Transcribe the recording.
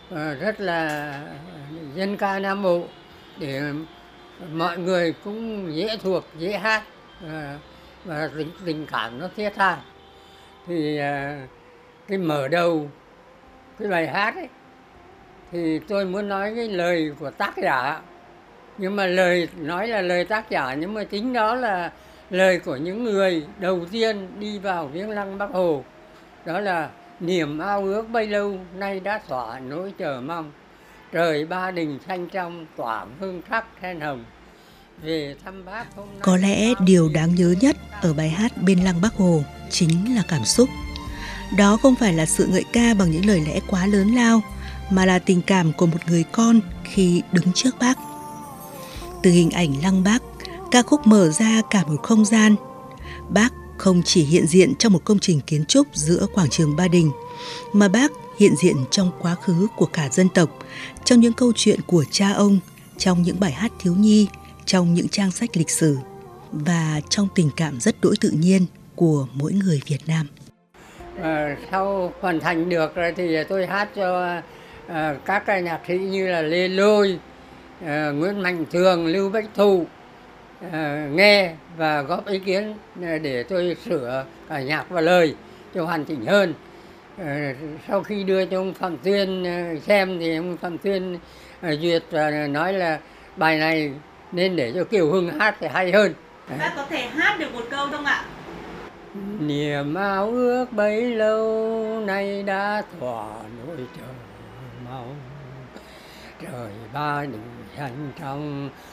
rất là dân ca Nam Bộ để mọi người cũng dễ thuộc, dễ hát, và tình cảm nó thiết tha. Thì cái mở đầu cái bài hát ấy thì tôi muốn nói cái lời của tác giả, nhưng mà lời nói là lời tác giả, nhưng mà chính đó là lời của những người đầu tiên đi vào viếng lăng Bác Hồ. Đó là niềm ao ước bấy lâu nay đã tỏa nỗi chờ mong, trời Ba Đình xanh trong tỏa hương sắc sen hồng, về thăm Bác hôm nay. Có lẽ điều đáng nhớ nhất ở bài hát Bên lăng Bác Hồ chính là cảm xúc. Đó không phải là sự ngợi ca bằng những lời lẽ quá lớn lao, mà là tình cảm của một người con khi đứng trước Bác. Từ hình ảnh lăng Bác, ca khúc mở ra cả một không gian. Bác không chỉ hiện diện trong một công trình kiến trúc giữa quảng trường Ba Đình, mà Bác hiện diện trong quá khứ của cả dân tộc, trong những câu chuyện của cha ông, trong những bài hát thiếu nhi, trong những trang sách lịch sử và trong tình cảm rất đỗi tự nhiên của mỗi người Việt Nam. Sau hoàn thành được rồi thì tôi hát cho các cái nhạc sĩ như là Lê Lôi, Nguyễn Mạnh Thường, Lưu Bách Thụ nghe và góp ý kiến để tôi sửa cả nhạc và lời cho hoàn chỉnh hơn. Sau khi đưa cho ông Phạm Tuyên xem thì ông Phạm Tuyên duyệt và nói là bài này nên để cho Kiều Hưng hát thì hay hơn. Bác có thể hát được một câu không ạ? Niềm ao ước bấy lâu nay đã thỏa nỗi chờ mong, trời Ba Đình xanh trong